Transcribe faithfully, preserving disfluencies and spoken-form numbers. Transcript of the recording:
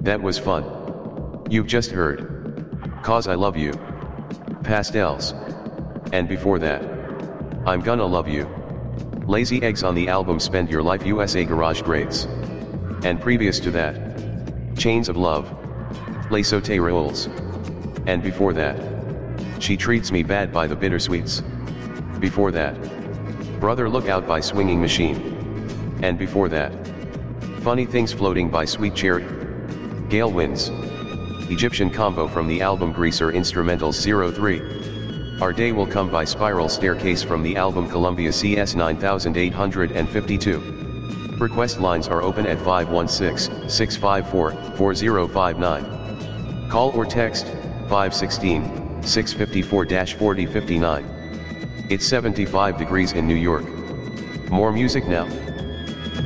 That was fun. You've just heard "Cause I Love You," Pastels. And before that, "I'm Gonna Love You," Lazy Eggs on the album Spend Your Life U S A Garage Grades. And previous to that, Chains of Love, Les Sauterelles. And before that, She Treats Me Bad by the Bittersweets. Before that, Brother Look Out by Swinging Machine. And before that, Funny Things Floating by Sweet Cherry. Gale Winds, Egyptian combo from the album Greaser Instrumentals zero three. Our Day Will Come by Spiral Staircase from the album Columbia C S nine eight five two. Request lines are open at five one six, six five four, four zero five nine. Call or text five one six, six five four, four zero five nine. It's seventy-five degrees in New York. More music now.